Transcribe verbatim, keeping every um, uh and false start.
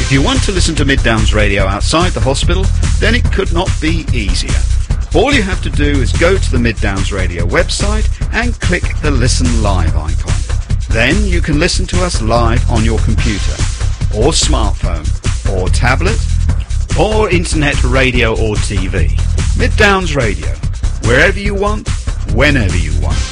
If you want to listen to Mid Downs Radio outside the hospital, then it could not be easier. All you have to do is go to the Mid Downs Radio website and click the Listen Live icon. Then you can listen to us live on your computer, or smartphone, or tablet, or internet radio or T V. Mid Downs Radio, wherever you want, whenever you want.